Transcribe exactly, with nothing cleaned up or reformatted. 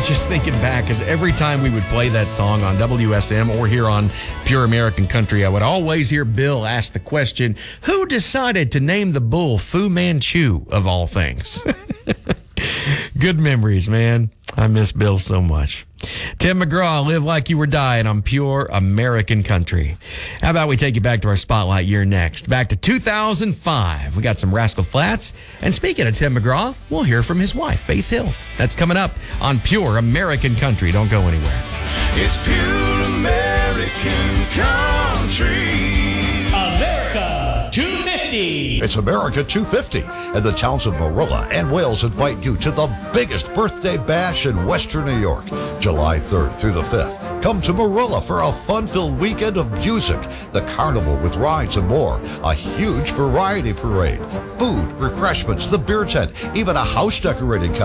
just thinking back, because every time we would play that song on W S M or here on Pure American Country, I would always hear Bill ask the question, who decided to name the bull Fu Manchu, of all things? Good memories, man. I miss Bill so much. Tim McGraw, Live Like You Were Dying on Pure American Country. How about we take you back to our Spotlight year next? Back to two thousand five. We got some Rascal Flatts. And speaking of Tim McGraw, we'll hear from his wife, Faith Hill. That's coming up on Pure American Country. Don't go anywhere. It's Pure American Country. America two fifty. It's America two fifty, and the towns of Marilla and Wales invite you to the biggest birthday bash in Western New York, July third through the fifth. Come to Marilla for a fun-filled weekend of music, the carnival with rides and more, a huge variety parade, food, refreshments, the beer tent, even a house decorating